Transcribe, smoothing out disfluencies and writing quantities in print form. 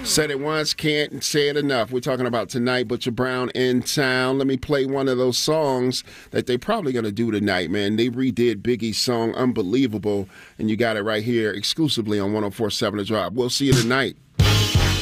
Said it once, can't say it enough. We're talking about tonight, Butcher Brown in town. Let me play one of those songs that they probably going to do tonight, man. They redid Biggie's song, Unbelievable, and you got it right here exclusively on 104.7 The Drive. We'll see you tonight.